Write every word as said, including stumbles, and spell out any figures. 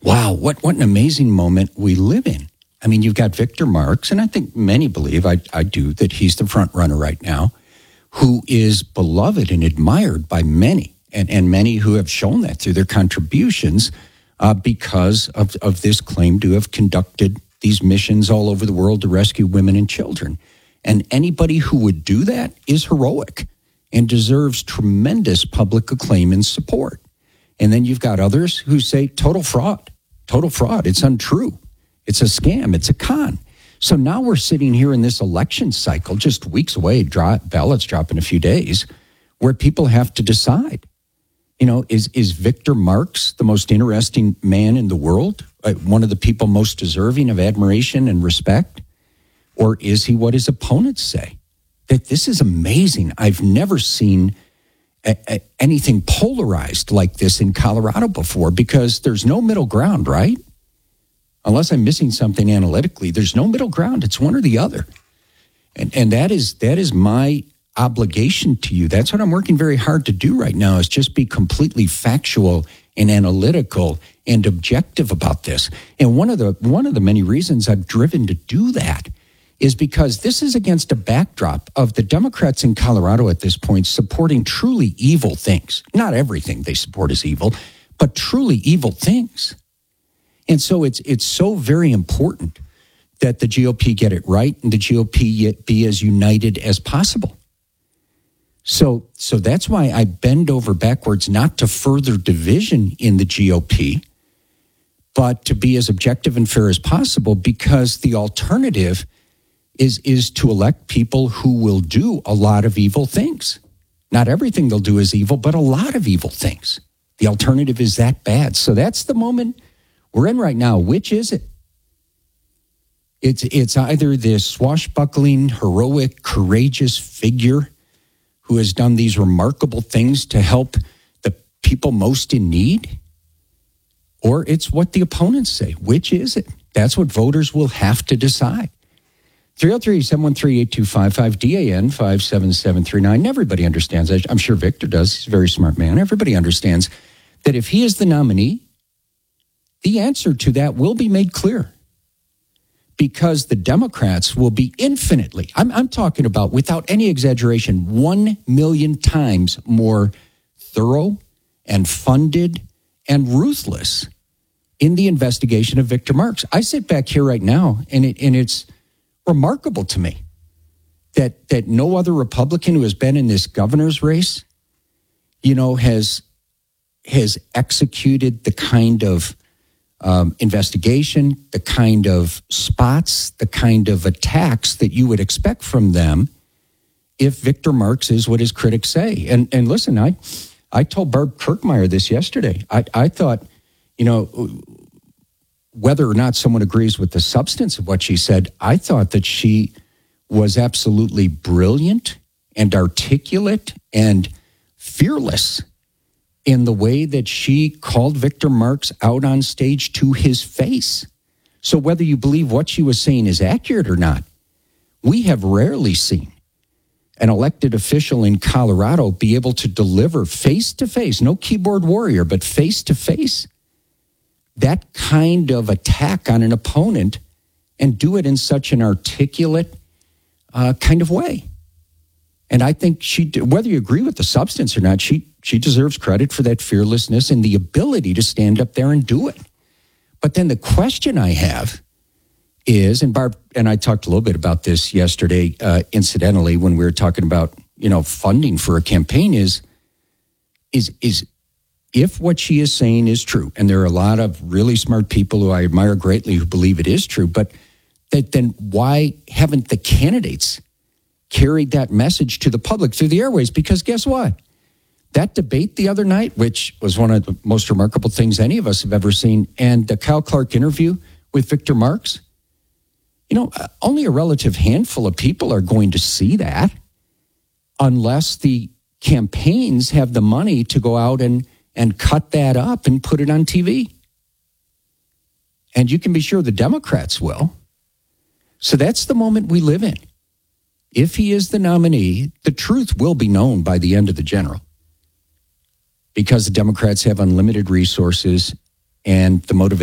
Wow, what, what an amazing moment we live in. I mean, you've got Victor Marx, and I think many believe, I, I do, that he's the front runner right now, who is beloved and admired by many, and, and many who have shown that through their contributions uh, because of, of this claim to have conducted these missions all over the world to rescue women and children. And anybody who would do that is heroic and deserves tremendous public acclaim and support. And then you've got others who say total fraud, total fraud. It's untrue. It's a scam. It's a con. So now we're sitting here in this election cycle, just weeks away, drop, ballots drop in a few days, where people have to decide, you know, is, is Victor Marx the most interesting man in the world? Uh, one of the people most deserving of admiration and respect? Or is he what his opponents say? That this is amazing. I've never seen a, a, anything polarized like this in Colorado before, because there's no middle ground, right? Unless I'm missing something analytically, there's no middle ground. It's one or the other. And and that is that is my obligation to you. That's what I'm working very hard to do right now, is just be completely factual and analytical and objective about this. And one of the one of the many reasons I've driven to do that is because this is against a backdrop of the Democrats in Colorado at this point supporting truly evil things. Not everything they support is evil, but truly evil things. And so it's it's so very important that the G O P get it right and the G O P be as united as possible. So so that's why I bend over backwards, not to further division in the G O P, but to be as objective and fair as possible, because the alternative is is to elect people who will do a lot of evil things. Not everything they'll do is evil, but a lot of evil things. The alternative is that bad. So that's the moment we're in right now. Which is it? It's it's either this swashbuckling, heroic, courageous figure who has done these remarkable things to help the people most in need, or it's what the opponents say. Which is it? That's what voters will have to decide. three oh three, seven one three, eight two five five, D A N five seven seven three nine. Everybody understands. I'm sure Victor does. He's a very smart man. Everybody understands that if he is the nominee, the answer to that will be made clear, because the Democrats will be infinitely, I'm, I'm talking about without any exaggeration, one million times more thorough and funded and ruthless in the investigation of Victor Marx. I sit back here right now, and it, and it's remarkable to me that that no other Republican who has been in this governor's race, you know, has has executed the kind of um, investigation, the kind of spots, the kind of attacks that you would expect from them if Victor Marx is what his critics say. And and listen, I I told Barb Kirkmeyer this yesterday. I, I thought, you know, whether or not someone agrees with the substance of what she said, I thought that she was absolutely brilliant and articulate and fearless in the way that she called Victor Marx out on stage to his face. So whether you believe what she was saying is accurate or not, we have rarely seen an elected official in Colorado be able to deliver face-to-face, no keyboard warrior, but face-to-face, that kind of attack on an opponent and do it in such an articulate uh, kind of way. And I think she, whether you agree with the substance or not, she she deserves credit for that fearlessness and the ability to stand up there and do it. But then the question I have is, and Barb and I talked a little bit about this yesterday, uh, incidentally, when we were talking about, you know, funding for a campaign, is is is if what she is saying is true, and there are a lot of really smart people who I admire greatly who believe it is true, but that then why haven't the candidates carried that message to the public through the airways? Because guess what? That debate the other night, which was one of the most remarkable things any of us have ever seen, and the Kyle Clark interview with Victor Marx, you know, only a relative handful of people are going to see that unless the campaigns have the money to go out and, and cut that up and put it on T V. And you can be sure the Democrats will. So that's the moment we live in. If he is the nominee, the truth will be known by the end of the general, because the Democrats have unlimited resources and the motivation